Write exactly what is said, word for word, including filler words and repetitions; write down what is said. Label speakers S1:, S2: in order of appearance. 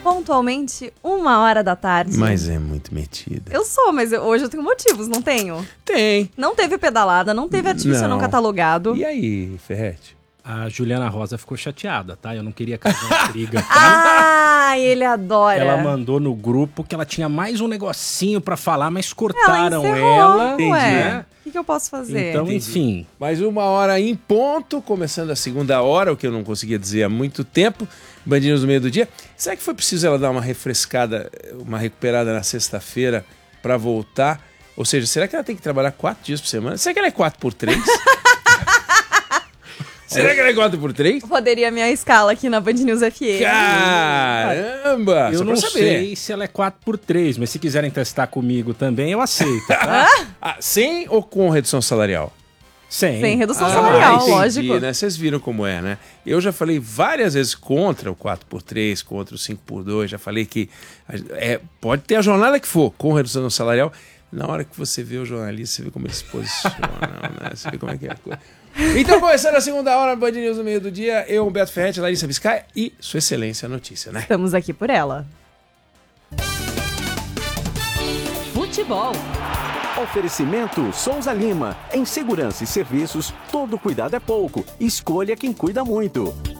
S1: pontualmente uma hora da tarde.
S2: Mas é muito metida.
S1: Eu sou, mas eu- hoje eu tenho motivos, não tenho?
S2: Tem.
S1: Não teve pedalada, não teve artifício não,
S2: Não.
S1: catalogado.
S2: E aí, Ferrete?
S3: A Juliana Rosa ficou chateada, tá? Eu não queria causar uma briga. tá?
S1: Ah, ele adora.
S3: Ela mandou no grupo que ela tinha mais um negocinho pra falar, mas cortaram
S1: ela.
S3: ela.
S1: Encerrou, ué.
S3: né?
S1: O que, que eu posso fazer?
S3: Então,
S2: Entendi.
S3: enfim.
S2: Mais uma hora em ponto, começando a segunda hora, o que eu não conseguia dizer há muito tempo. Band News no meio do dia. Será que foi preciso ela dar uma refrescada, uma recuperada na sexta-feira pra voltar? Ou seja, será que ela tem que trabalhar quatro dias por semana? Será que ela é quatro por três? Será que ela é quatro por três?
S1: Rodaria minha escala aqui na Band News F M.
S2: Caramba!
S3: Eu
S2: só
S3: não
S2: pra saber.
S3: sei se ela é quatro por três, mas se quiserem testar comigo também, eu aceito, tá?
S2: Ah, sem ou com redução salarial?
S3: Sem.
S1: Sem redução
S2: Ah,
S1: salarial,
S2: entendi,
S1: lógico.
S2: né? Vocês viram como é, né? Eu já falei várias vezes contra o quatro por três, contra o cinco por dois, já falei que é, pode ter a jornada que for, com redução salarial. Na hora que você vê o jornalista, você vê como ele se posiciona, né? Você vê como é que é a coisa. Então, começando a segunda hora, Band News no meio do dia, eu, Humberto Ferretti, Larissa Biscay e Sua Excelência a Notícia, né?
S1: Estamos aqui por ela.
S4: Futebol. Oferecimento Souza Lima. Em segurança e serviços, todo cuidado é pouco. Escolha quem cuida muito.